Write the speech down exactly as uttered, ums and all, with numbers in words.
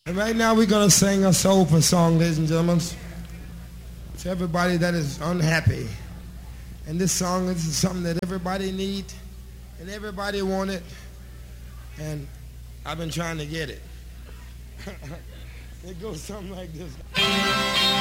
And right now we're going to sing a soulful song, ladies and gentlemen, to everybody that is unhappy. And this song is something that everybody need and everybody want it. And I've been trying to get it. It goes something like this.